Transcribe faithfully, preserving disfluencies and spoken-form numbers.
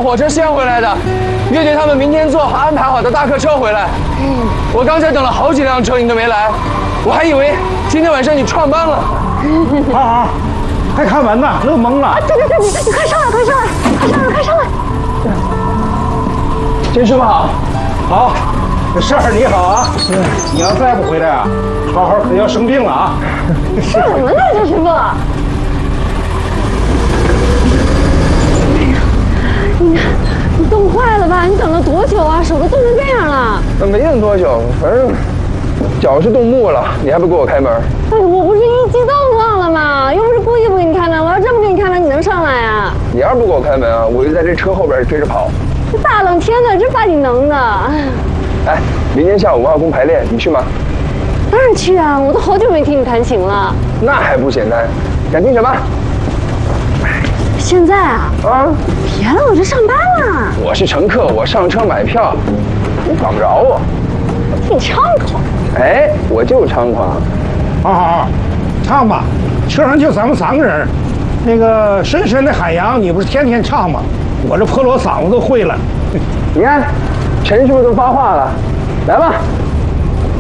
火车先回来的，乐队他们明天坐好安排好的大客车回来。我刚才等了好几辆车，你都没来，我还以为今天晚上你创班了。 好好，还看门呢，乐懵了。 啊，对对对，你你快上来，快上来，快上来，快上来。 陈师傅好。 好，婶儿你好啊。你要再不回来啊，好好可要生病了啊。 什么呢，这师傅？你你冻坏了吧？你等了多久啊？手都冻成这样了。 没等多久，反正脚是冻木了，你还不给我开门？ 哎，我不是一激动忘了吗？又不是故意不给你开门，我要这么给你开门，你能上来啊？ 你要是不给我开门啊，我就在这车后边追着跑。 这大冷天的，真把你能的。 哎，明天下午文化宫排练，你去吗？ 当然去啊！我都好久没听你弹琴了。 那还不简单？想听什么？ 现在啊？ 啊！ 别了，我这上班了。 我是乘客，我上车买票，你管不着我。 我挺猖狂。 哎，我就猖狂。 好好好，唱吧，车上就咱们三个人。那个深深的海洋，你不是天天唱吗？我这破锣嗓子都会了。 你看，陈师傅都发话了，来吧。